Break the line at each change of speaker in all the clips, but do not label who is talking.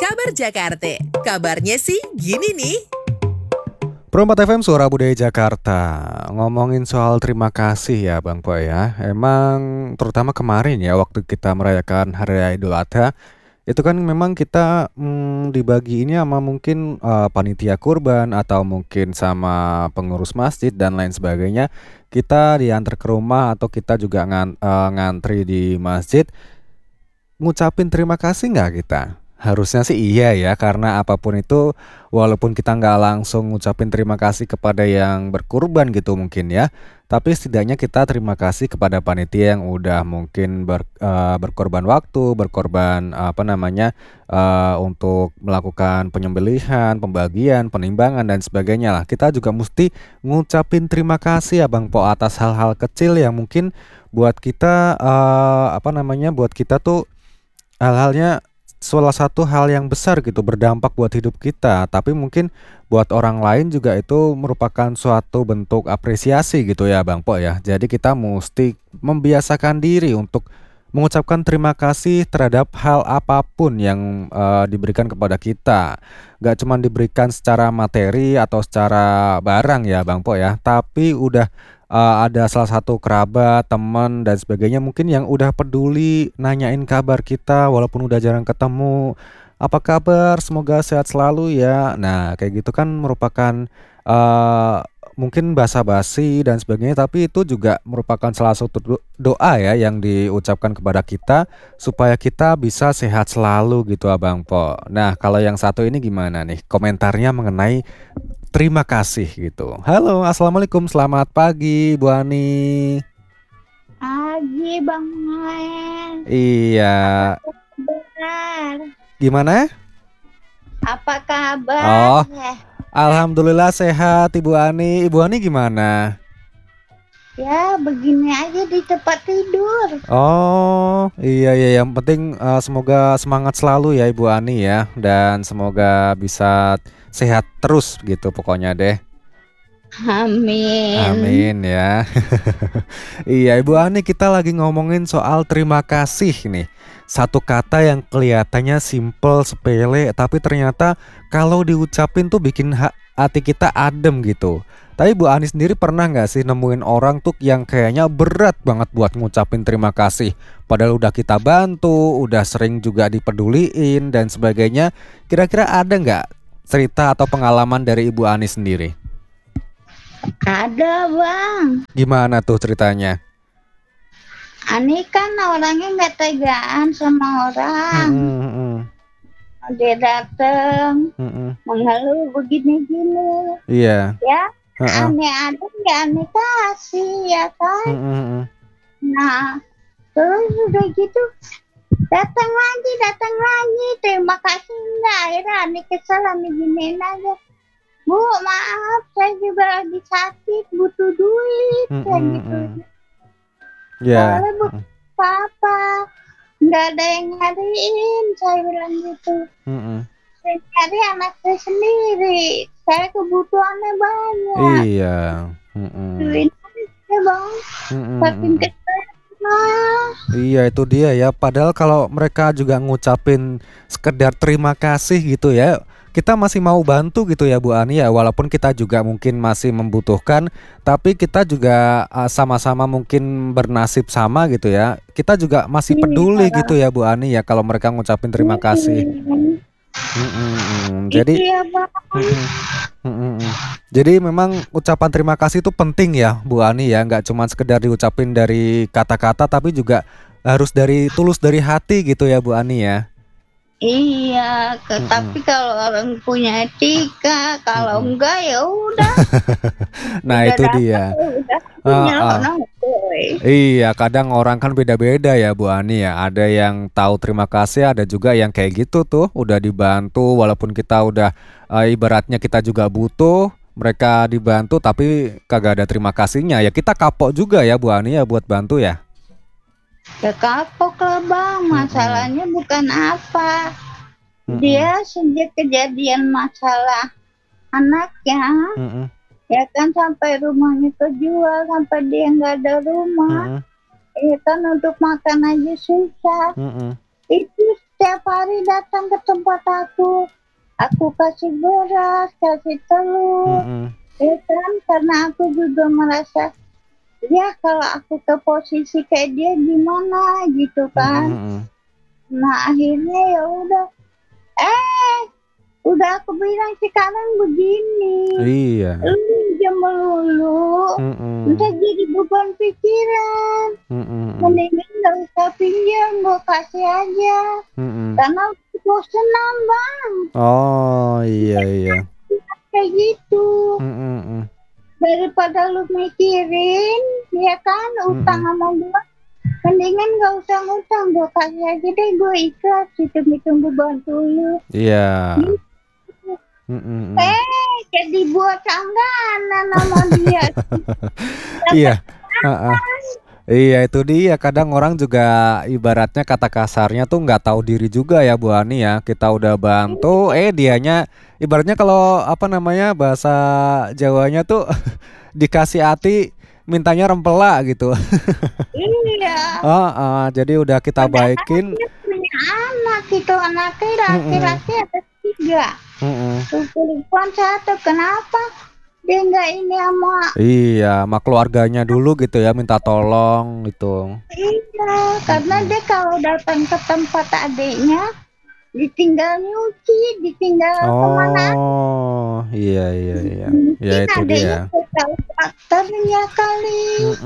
Kabar Jakarta, kabarnya sih gini nih.
Pro 4 FM Suara Budaya Jakarta. Ngomongin soal terima kasih ya Bang Po ya. Emang terutama kemarin ya waktu kita merayakan Hari Raya Idul Adha, itu kan memang kita dibagi ini sama mungkin panitia kurban atau mungkin sama pengurus masjid dan lain sebagainya. Kita diantar ke rumah atau kita juga ngantri di masjid. Ngucapin terima kasih nggak kita? Harusnya sih iya ya, karena apapun itu, walaupun kita nggak langsung ngucapin terima kasih kepada yang berkurban gitu mungkin ya, tapi setidaknya kita terima kasih kepada panitia yang udah mungkin berkorban waktu, berkorban untuk melakukan penyembelihan, pembagian, penimbangan dan sebagainya lah. Kita juga mesti ngucapin terima kasih ya Bang Po atas hal-hal kecil yang mungkin buat kita buat kita tuh hal-halnya salah satu hal yang besar gitu berdampak buat hidup kita, tapi mungkin buat orang lain juga itu merupakan suatu bentuk apresiasi gitu ya Bang Po ya. Jadi kita mesti membiasakan diri untuk mengucapkan terima kasih terhadap hal apapun yang diberikan kepada kita. Gak cuma diberikan secara materi atau secara barang ya Bang Po ya, tapi udah ada salah satu kerabat, teman dan sebagainya mungkin yang udah peduli nanyain kabar kita walaupun udah jarang ketemu. Apa kabar? Semoga sehat selalu ya. Nah, kayak gitu kan merupakan eh, mungkin basa-basi dan sebagainya, tapi itu juga merupakan salah satu doa ya yang diucapkan kepada kita supaya kita bisa sehat selalu gitu Abang Po. Nah, kalau yang satu ini gimana nih komentarnya mengenai terima kasih gitu. Halo, assalamualaikum, selamat pagi Bu Ani.
Pagi Bang Noel.
Iya,
Kabar.
gimana?
Apa kabar?
Oh, alhamdulillah sehat Ibu Ani. Ibu Ani gimana?
Ya begini aja di tempat tidur.
Oh, iya iya yang penting semoga semangat selalu ya Ibu Ani ya dan semoga bisa sehat terus gitu pokoknya deh.
Amin.
Amin ya. Iya, Ibu Ani, kita lagi ngomongin soal terima kasih nih. Satu kata yang kelihatannya simple, sepele, tapi ternyata kalau diucapin tuh bikin hati kita adem gitu. Tapi Bu Ani sendiri pernah nggak sih nemuin orang tuh yang kayaknya berat banget buat ngucapin terima kasih? Padahal udah kita bantu, udah sering juga dipeduliin dan sebagainya. Kira-kira ada nggak cerita atau pengalaman dari Ibu Ani sendiri?
Ada Bang.
Gimana tuh ceritanya?
Ani kan orangnya nggak tegaan sama orang. Dia datang mengeluh begini-gini.
Iya.
Ya, Ani ada nggak Ani kasih ya kan. Nah, terus udah gitu datang lagi, terima kasih enggak, akhirnya Ani kesel, Ani giniin aja, Bu maaf saya juga lagi sakit butuh duit kayak gitu.
Ya.
Boleh Bu, apa nggak ada yang nyariin, saya bilang gitu. Saya cari anak saya sendiri, saya kebutuhannya banyak.
Iya.
Duit aja Bang, saking kesel.
Iya itu dia ya. Padahal kalau mereka juga ngucapin sekedar terima kasih gitu ya, kita masih mau bantu gitu ya Bu Ani ya. Walaupun kita juga mungkin masih membutuhkan, tapi kita juga sama-sama mungkin bernasib sama gitu ya. Kita juga masih peduli gitu ya Bu Ani ya kalau mereka ngucapin terima kasih. Jadi
Iya Bang.
Jadi memang ucapan terima kasih itu penting ya Bu Ani ya, nggak cuma sekedar diucapin dari kata-kata tapi juga harus tulus dari hati gitu ya Bu Ani ya.
Iya, tapi kalau orang punya etika, kalau enggak ya udah.
Nah
Udah
itu
dapat,
dia.
udah punya
Iya, kadang orang kan beda-beda ya Bu Ani ya. Ada yang tahu terima kasih, ada juga yang kayak gitu tuh, udah dibantu walaupun kita udah ibaratnya kita juga butuh, mereka dibantu tapi kagak ada terima kasihnya. Ya kita kapok juga ya Bu Ani ya buat bantu ya.
Ya kapok lah Bang, masalahnya bukan apa. Dia sejak kejadian masalah anaknya, ya kan sampai rumahnya kejual, sampai dia nggak ada rumah, ya kan untuk makan aja susah. Itu setiap hari datang ke tempat aku. Aku kasih beras, kasih telur,
Mm-mm.
ya kan? Karena aku juga merasa, ya kalau aku ke posisi kayak dia gimana gitu kan.
Mm-mm.
Nah akhirnya ya udah aku bilang sekarang begini,
Iya.
lu minjem melulu,
Mm-mm.
ntar jadi beban pikiran.
Mm-mm.
Mendingan gak usah pinjam, gue kasih aja.
Mm-mm.
Karena bosen Bang.
Oh iya.
Kayak gitu.
Mm-mm.
Daripada lu mikirin, ya kan, utang
Mm-mm.
sama gue. Mendingan gak usah ngutang, gue kasih aja deh, gue ikhlas. Hitung-hitung gue bantu lu.
Iya.
Gitu.
Mm-mm.
Jadi buat langganan sama dia.
Iya. Heeh. Iya itu dia, kadang orang juga ibaratnya kata kasarnya tuh nggak tahu diri juga ya Bu Ani ya. Kita udah bantu, dianya ibaratnya kalau apa namanya bahasa Jawanya tuh dikasih hati mintanya rempela gitu.
Iya.
Jadi udah kita
Padahal
baikin.
dia punya anak itu, anaknya
Mm-mm.
laki-laki ada 3.
Mm-mm.
Perempuan 1. Kenapa dia nggak ini sama?
Iya, sama keluarganya dulu gitu ya, minta tolong gitu.
Iya, karena
Mm-mm.
dia kalau datang ke tempat adiknya ditinggal nyuci, ditinggal kemana?
Oh, iya. Ya
Mungkin
itu dia.
adiknya tahu karakternya kali.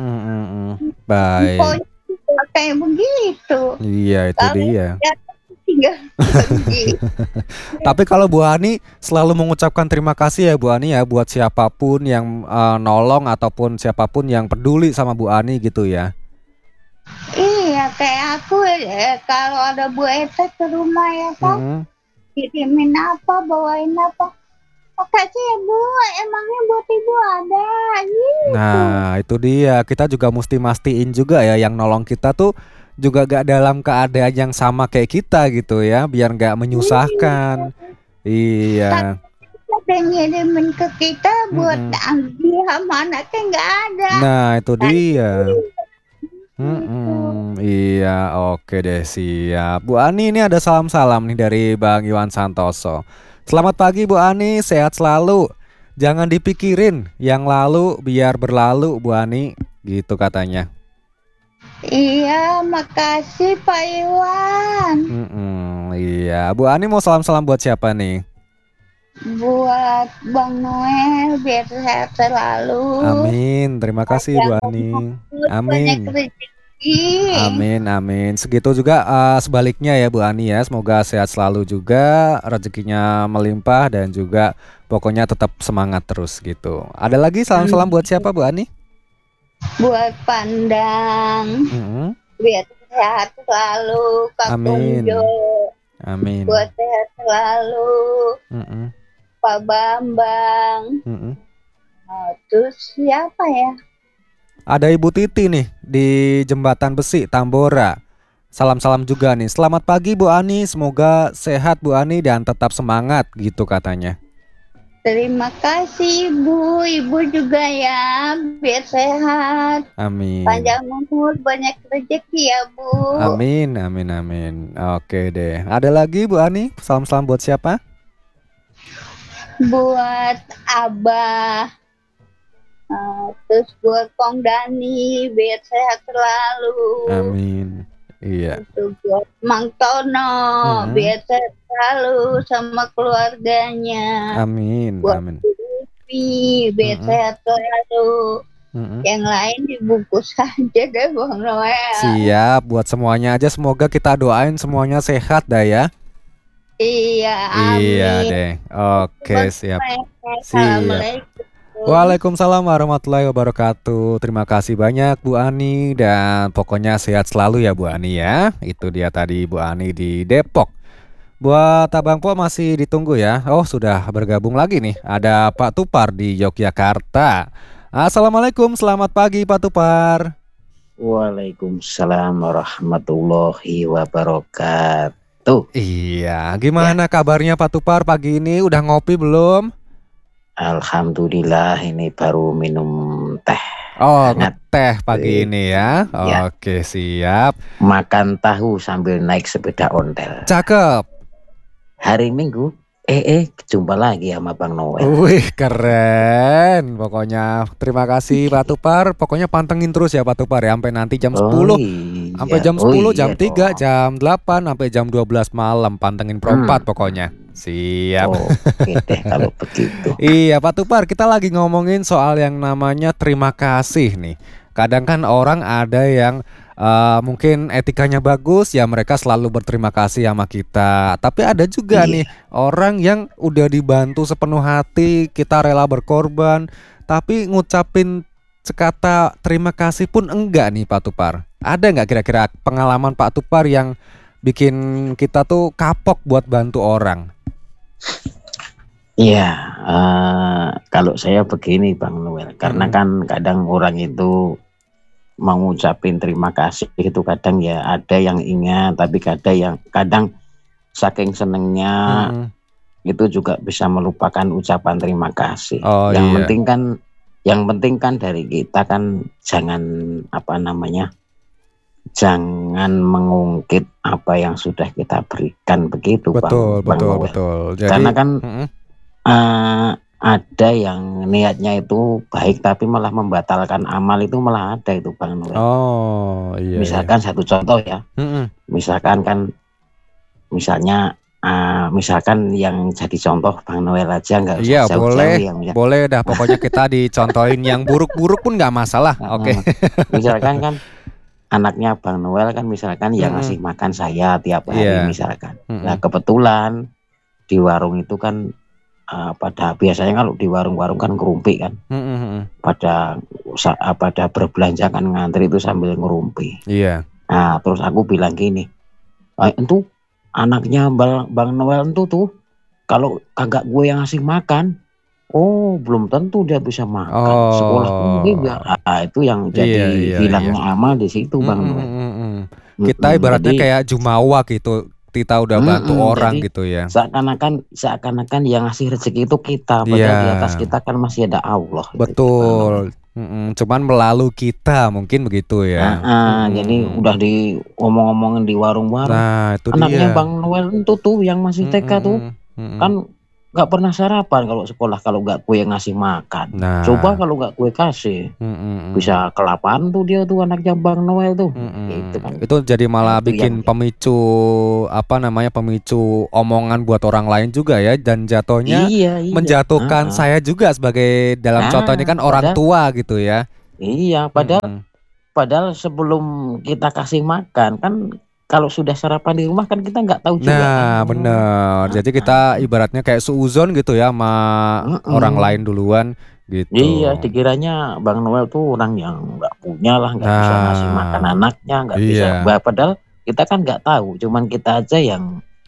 Baik.
Pokoknya kayak begitu.
Iya itu
Kalau
dia.
dia tinggal begitu.
Tapi kalau Bu Ani selalu mengucapkan terima kasih ya Bu Ani ya buat siapapun yang nolong ataupun siapapun yang peduli sama Bu Ani gitu ya.
Iya, kayak aku kalau ada Bu Eta ke rumah ya kan,
Mm-mm.
kirimin apa, bawain apa. Makasih ya Bu, emangnya buat Ibu ada gitu.
Nah itu dia, kita juga mesti mastiin juga ya yang nolong kita tuh juga gak dalam keadaan yang sama kayak kita gitu ya, biar gak
Iya.
menyusahkan. Iya.
Tapi ada yang ngirimin ke kita buat
Mm-mm.
dia sama anaknya nggak ada.
Nah itu
Nah,
dia.
gitu.
Iya, oke deh, siap. Bu Ani, ini ada salam-salam nih dari Bang Iwan Santoso. Selamat pagi Bu Ani, sehat selalu. Jangan dipikirin yang lalu biar berlalu Bu Ani, gitu katanya.
Iya, makasih Pak Iwan.
Iya, Bu Ani mau salam-salam buat siapa nih?
Buat Bang Noel biar sehat selalu.
Amin, terima kasih Bu Ani.
Banyak
Amin.
rezeki.
Amin. Segitu juga sebaliknya ya Bu Ani ya. Semoga sehat selalu juga, rezekinya melimpah dan juga pokoknya tetap semangat terus gitu. Ada lagi salam-salam buat siapa Bu Ani?
Buat Pandang
Mm-mm.
biar sehat selalu, Kakung Jo
Amin.
buat sehat selalu,
Mm-mm.
Pak Bambang.
Mm-mm.
Terus siapa ya?
Ada Ibu Titi nih di Jembatan Besi Tambora. Salam-salam juga nih. Selamat pagi Bu Ani, semoga sehat Bu Ani dan tetap semangat gitu katanya.
Terima kasih Ibu juga ya, biar sehat,
Amin.
panjang umur, banyak rezeki ya Bu.
Amin. Oke deh. Ada lagi Bu Ani? Salam-salam buat siapa?
Buat Abah, terus buat Kong Dani, biar sehat selalu.
Amin. Iya.
Untuk buat Mang Tono, biar sehat selalu sama keluarganya.
Amin.
Buat Vivi, biar sehat selalu. Yang lain dibungkus aja deh Bang Noel.
Siap, buat semuanya aja semoga kita doain semuanya sehat dah ya.
Iya, amin.
Iya deh. Oke, siap.
Assalamualaikum.
Waalaikumsalam warahmatullahi wabarakatuh. Terima kasih banyak Bu Ani dan pokoknya sehat selalu ya Bu Ani ya. Itu dia tadi Bu Ani di Depok. Buat Abang Po masih ditunggu ya. Oh, sudah bergabung lagi nih. Ada Pak Tupar di Yogyakarta. Assalamualaikum, selamat pagi Pak Tupar.
Waalaikumsalam warahmatullahi wabarakatuh.
Iya, gimana kabarnya Pak Tupar pagi ini? Udah ngopi belum?
Alhamdulillah, ini baru minum teh.
Oh,
hangat.
ngeteh pagi
Eh,
ini ya.
Ya,
Oke, siap.
makan tahu sambil naik sepeda ontel.
Cakep.
Hari Minggu, jumpa lagi sama Bang Noel.
Wih, keren. Pokoknya terima kasih Pak Tupar. Pokoknya pantengin terus ya Pak Tupar ya sampai nanti jam
Oh
10. Sampai
iya,
jam
oh
10,
iya
jam 3,
dong.
jam 8, sampai jam 12 malam pantengin
Hmm,
Pro 4 pokoknya. Siap.
oke deh kalau begitu.
Iya Pak Tupar, kita lagi ngomongin soal yang namanya terima kasih nih. Kadang kan orang ada yang mungkin etikanya bagus ya, mereka selalu berterima kasih sama kita. Tapi ada juga nih
Iya,
orang yang udah dibantu sepenuh hati, kita rela berkorban, tapi ngucapin sekata terima kasih pun enggak nih Pak Tupar. Ada nggak kira-kira pengalaman Pak Tupar yang bikin kita tuh kapok buat bantu orang?
iya. Kalau saya begini Bang Noel, karena
Mm-mm.
kan kadang orang itu mengucapin terima kasih itu kadang ya ada yang ingat, tapi kadang saking senengnya
Mm-mm.
itu juga bisa melupakan ucapan terima kasih.
Oh
Yang
iya.
penting kan, yang penting kan dari kita kan jangan apa namanya, jangan mengungkit apa yang sudah kita berikan begitu
Betul,
Bang
betul,
Noel.
betul.
Karena
Jadi,
kan
mm-mm.
ada yang niatnya itu baik tapi malah membatalkan amal itu malah ada itu Bang Noel.
Oh iya, iya.
Misalkan satu contoh ya,
Mm-mm.
misalkan kan misalnya misalkan yang jadi contoh Bang Noel aja nggak usah
Iya,
jauh-jauh
boleh,
ya
boleh dah. Pokoknya kita dicontohin yang buruk-buruk pun nggak masalah. Oke.
misalkan kan anaknya Bang Noel kan misalkan yang
Mm-mm.
ngasih makan saya tiap hari
Iya.
misalkan. Nah
Mm-mm.
kebetulan di warung itu kan pada biasanya kalau di warung-warung kan ngerumpi kan,
Mm-mm.
pada berbelanja kan ngantri itu sambil ngerumpi.
Iya.
Nah terus aku bilang gini, entu anaknya Bang Noel entu tuh kalau kagak gue yang ngasih makan, oh belum tentu dia bisa makan. Sekolah pun
Oh,
juga. Itu yang
iya,
jadi
iya, iya.
hilangnya amal di situ Bang Noel.
Mm-mm. Kita ibaratnya
Jadi
kayak jumawa gitu. Kita udah bantu orang
jadi
gitu ya.
seakan-akan yang ngasih rezeki itu kita,
Iya,
padahal di atas kita kan masih ada Allah itu Bang Noel.
betul. Cuman melalui kita mungkin begitu ya.
Jadi
Mm-mm.
udah diomong-omongin di warung-warung.
Nah, itu
Anaknya
dia.
Bang Noel itu tuh yang masih TK tuh
Mm-mm. Mm-mm.
kan nggak pernah sarapan kalau sekolah kalau nggak gue yang ngasih makan. Coba
Nah,
kalau nggak gue kasih,
mm-mm.
bisa kelaparan tuh dia tuh anaknya Bang Noel tuh. Gitu kan.
Itu jadi
Nah,
malah
itu
bikin
yang
pemicu apa namanya pemicu omongan buat orang lain juga ya, dan jatuhnya
iya iya.
menjatuhkan
Heeh.
saya juga sebagai dalam contoh ini kan orang
Padahal
tua gitu ya.
iya, padahal
Mm-mm.
padahal sebelum kita kasih makan kan kalau sudah sarapan di rumah kan kita nggak tahu juga kan.
Nah,
Oh,
bener. Jadi kita ibaratnya kayak suuzon gitu ya sama orang
mm-mm.
lain duluan
Iya,
gitu.
dikiranya Bang Noel tuh orang yang nggak punya lah, nggak bisa ngasih makan
Nah,
anaknya, nggak bisa.
iya.
Padahal kita kan nggak tahu, cuman kita aja yang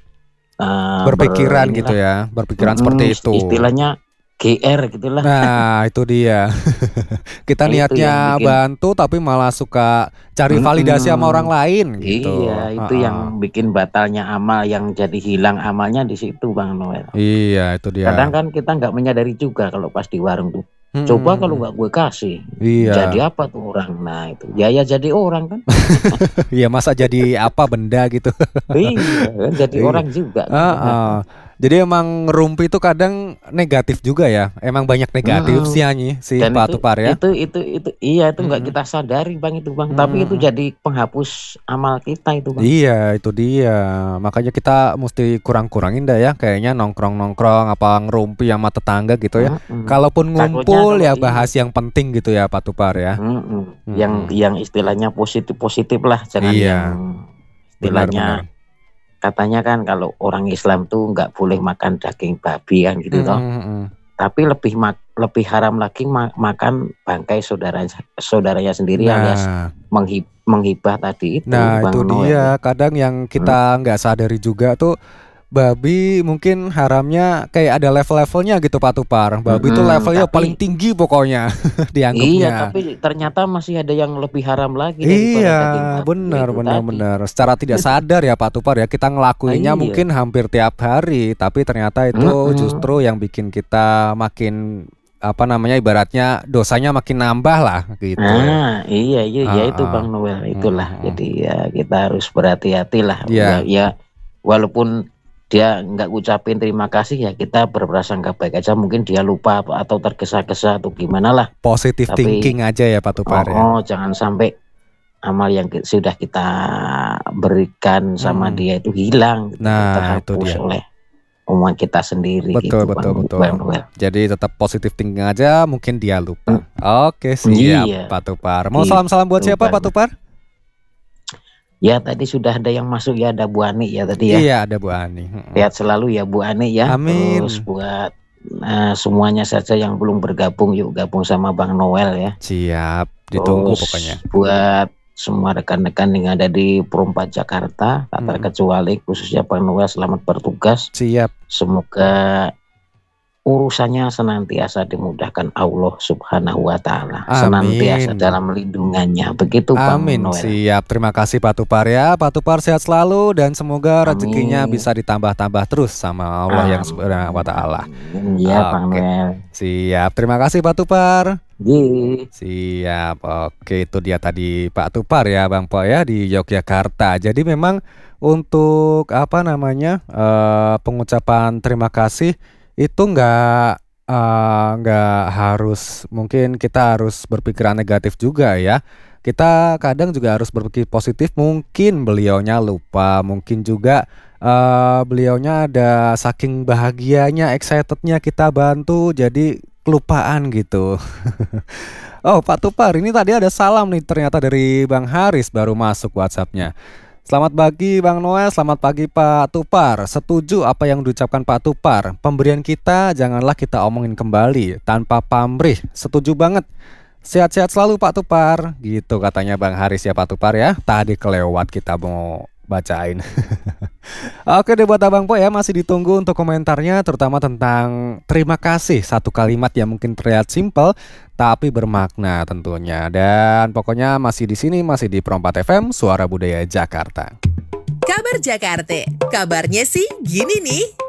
Berpikiran gitu
inilah,
ya, berpikiran seperti itu.
istilahnya GR gitulah.
Nah, itu dia. Kita
Itu yang
niatnya
bikin,
bantu tapi malah suka cari validasi sama orang
mm-mm.
lain gitu.
Iya, itu
Heeh.
yang bikin batalnya amal, yang jadi hilang amalnya di situ Bang Noel.
Iya, itu dia.
Kadang kan kita nggak menyadari juga kalau pas di warung tuh. Coba kalau
Mm-mm.
nggak gue kasih,
Iya.
jadi apa tuh orang? Nah itu, ya jadi orang kan?
Iya, masa jadi apa benda gitu.
Iya, kan jadi
Iya.
orang juga kan?
Heeh. Jadi emang rumpi itu kadang negatif juga ya. Emang banyak negatif
Mm-mm.
sih Anyi, si
Dan
Pak Tupar ya.
iya itu nggak
Mm-mm.
kita sadari Bang itu Bang. Tapi itu
Mm-mm.
jadi penghapus amal kita itu Bang.
Iya, itu dia. Makanya kita mesti kurang-kurangin dah ya. Kayaknya nongkrong-nongkrong apa ngerumpi sama tetangga gitu ya.
Mm-mm.
Kalaupun
Takutnya
ngumpul
kalau
ya
iya,
bahas yang penting gitu ya Pak Tupar ya.
yang
Mm-mm.
istilahnya positif lah, jangan yang
Iya,
istilahnya
benar-benar.
katanya kan kalau orang Islam tuh nggak boleh makan daging babi kan gitu toh. Tapi lebih haram lagi makan bangkai saudaranya sendiri alias
Nah,
menghibah tadi itu
nah itu
Bang Noel ya.
dia. Kadang yang kita nggak sadari juga tuh babi mungkin haramnya kayak ada level-levelnya gitu Pak Tupar. Babi itu levelnya paling
Tapi
tinggi pokoknya
iya,
dianggapnya.
tapi ternyata masih ada yang lebih haram lagi daripada
Iya,
daging babi
benar,
itu
benar,
tadi.
benar. Secara tidak sadar ya Pak Tupar ya, kita ngelakuinnya
Iya.
mungkin hampir tiap hari, tapi ternyata itu
Mm-mm.
justru yang bikin kita makin apa namanya, ibaratnya dosanya makin nambah lah gitu.
Iya itu Bang Noel, itulah. Jadi ya kita harus berhati-hati lah. Ya walaupun dia nggak ucapin terima kasih, ya kita berprasangka baik aja, mungkin dia lupa atau tergesa-gesa atau gimana lah.
Positive thinking aja ya Pak Tupar ya.
Jangan sampai amal yang sudah kita berikan sama dia itu hilang,
Nah, itu
terhapus
dia.
oleh omongan kita sendiri.
Betul. Jadi tetap positif thinking aja, mungkin dia lupa. Oke, siap Pak Tupar. Mau salam-salam buat siapa Pak Tupar?
Ya tadi sudah ada yang masuk ya, ada Bu Ani ya tadi ya.
Iya, ada Bu Ani.
Sehat selalu ya Bu Ani ya.
Amin.
Terus buat semuanya saja yang belum bergabung, yuk gabung sama Bang Noel ya.
Siap, ditunggu
Terus
pokoknya.
Buat semua rekan-rekan yang ada di Perumpat Jakarta, tak terkecuali khususnya Bang Noel, selamat bertugas.
Siap.
Semoga urusannya senantiasa dimudahkan Allah Subhanahu wa Ta'ala, senantiasa dalam lindungannya. Begitu Bang Noel.
Siap. Terima kasih Pak Tupar ya. Pak Tupar sehat selalu dan semoga rezekinya bisa ditambah-tambah terus sama Allah yang Subhanahu wa Ta'ala.
Iya Bang Noel.
Siap. Terima kasih Pak Tupar.
Siap.
Oke, itu dia tadi Pak Tupar ya Bang Po ya di Yogyakarta. Jadi memang untuk apa namanya pengucapan terima kasih itu nggak harus, mungkin kita harus berpikiran negatif juga ya. Kita kadang juga harus berpikir positif. Mungkin beliaunya lupa, mungkin juga beliaunya ada saking bahagianya, excitednya kita bantu, jadi kelupaan gitu. Oh Pak Tupar, ini tadi ada salam nih ternyata dari Bang Haris baru masuk WhatsApp-nya. Selamat pagi Bang Noel, selamat pagi Pak Tupar. Setuju apa yang diucapkan Pak Tupar. Pemberian kita janganlah kita omongin kembali tanpa pamrih. Setuju banget. Sehat-sehat selalu Pak Tupar. Gitu katanya Bang Haris ya Pak Tupar ya. Tadi kelewat kita mau bacain. Oke deh buat Abang Po ya, masih ditunggu untuk komentarnya, terutama tentang terima kasih. Satu kalimat yang mungkin terlihat simpel tapi bermakna tentunya. Dan pokoknya masih di sini, masih di Perumpat FM, Suara Budaya Jakarta.
Kabar Jakarta, kabarnya sih gini nih.